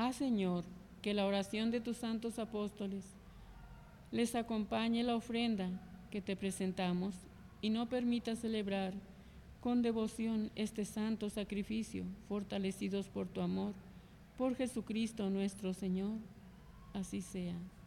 Haz, Señor, que la oración de tus santos apóstoles les acompañe la ofrenda que te presentamos y no permita celebrar con devoción este santo sacrificio, fortalecidos por tu amor, por Jesucristo nuestro Señor. Así sea.